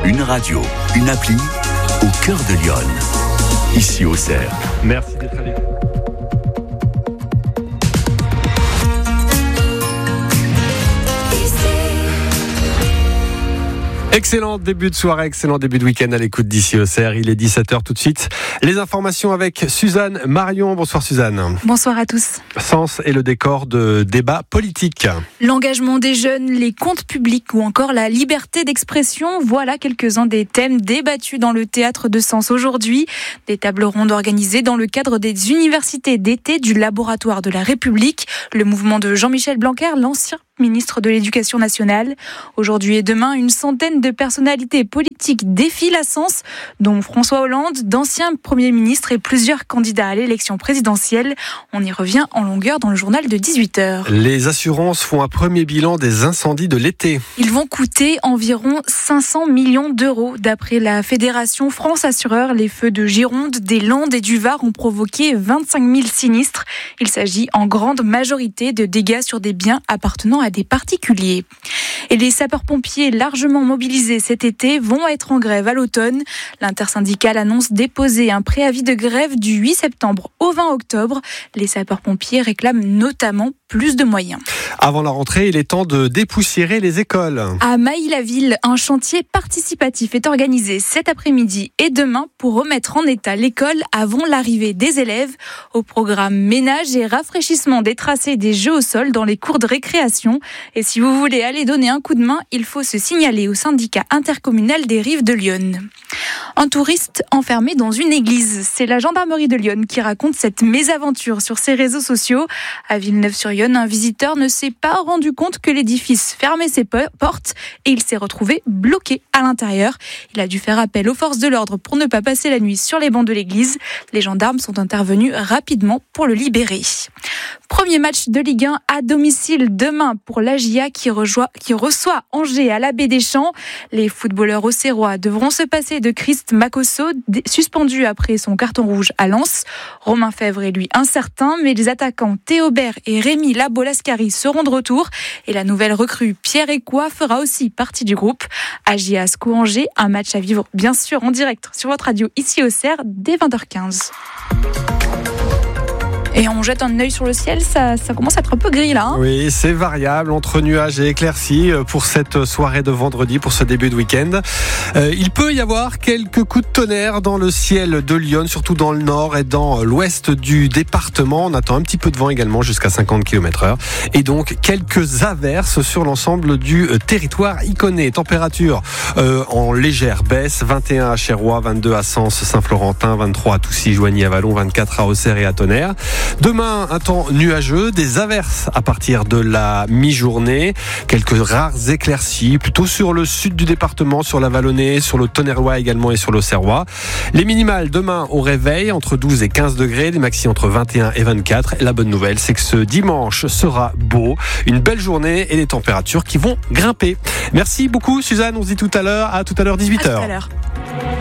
Une radio, une appli au cœur de Lyon. Ici Auxerre. Merci d'être allé. Excellent début de soirée, excellent début de week-end à l'écoute d'ici Auxerre. Il est 17h tout de suite. Les informations avec Suzanne Marion. Bonsoir Suzanne. Bonsoir à tous. Sens et le décor de débats politiques. L'engagement des jeunes, les comptes publics ou encore la liberté d'expression. Voilà quelques-uns des thèmes débattus dans le théâtre de Sens aujourd'hui. Des tables rondes organisées dans le cadre des universités d'été du Laboratoire de la République. Le mouvement de Jean-Michel Blanquer, l'ancien ministre de l'Éducation nationale. Aujourd'hui et demain, une centaine de personnalités politiques défilent à Sens, dont François Hollande, d'anciens premiers ministres et plusieurs candidats à l'élection présidentielle. On y revient en longueur dans le journal de 18h. Les assurances font un premier bilan des incendies de l'été. Ils vont coûter environ 500 millions d'euros. D'après la Fédération France Assureurs, les feux de Gironde, des Landes et du Var ont provoqué 25 000 sinistres. Il s'agit en grande majorité de dégâts sur des biens appartenant à des particuliers. Et les sapeurs-pompiers largement mobilisés cet été vont être en grève à l'automne. L'intersyndicale annonce déposer un préavis de grève du 8 septembre au 20 octobre. Les sapeurs-pompiers réclament notamment plus de moyens. Avant la rentrée, il est temps de dépoussiérer les écoles. À Mailly-la-Ville, un chantier participatif est organisé cet après-midi et demain pour remettre en état l'école avant l'arrivée des élèves. Au programme ménage et rafraîchissement des tracés des jeux au sol dans les cours de récréation. Et si vous voulez aller donner un coup de main, il faut se signaler au syndicat intercommunal des Rives de Lyon. Un touriste enfermé dans une église. C'est la gendarmerie de Lyon qui raconte cette mésaventure sur ses réseaux sociaux. À Villeneuve-sur-Yonne, un visiteur ne s'est pas rendu compte que l'édifice fermait ses portes et il s'est retrouvé bloqué à l'intérieur. Il a dû faire appel aux forces de l'ordre pour ne pas passer la nuit sur les bancs de l'église. Les gendarmes sont intervenus rapidement pour le libérer. Premier match de Ligue 1 à domicile demain pour l'AJA qui reçoit Angers à la Baie des Champs. Les footballeurs auxerrois devront se passer de Christ Makosso, suspendu après son carton rouge à Lens. Romain Fèvre est lui incertain, mais les attaquants Théobert et Rémi Labo-Lascari seront de retour. Et la nouvelle recrue Pierre Écois fera aussi partie du groupe. AJA SCO Angers, un match à vivre bien sûr en direct sur votre radio ici au Auxerre dès 20h15. Et on jette un œil sur le ciel, ça commence à être un peu gris là. Oui, c'est variable entre nuages et éclaircies pour cette soirée de vendredi, pour ce début de week-end. Il peut y avoir quelques coups de tonnerre dans le ciel de Lyon, surtout dans le nord et dans l'ouest du département. On attend un petit peu de vent également jusqu'à 50 km/h. Et donc quelques averses sur l'ensemble du territoire iconé. Température en légère baisse, 21 à Chérois, 22 à Sens, Saint-Florentin, 23 à Toussy, Joigny, Avallon, 24 à Auxerre et à Tonnerre. Demain, un temps nuageux, des averses à partir de la mi-journée, quelques rares éclaircies, plutôt sur le sud du département, sur la Vallonnais, sur le Tonnerrois également et sur l'Auxerrois. Les minimales demain au réveil, entre 12 et 15 degrés, les maxi entre 21 et 24. La bonne nouvelle, c'est que ce dimanche sera beau, une belle journée et des températures qui vont grimper. Merci beaucoup Suzanne, on se dit à tout à l'heure 18h. À tout à l'heure.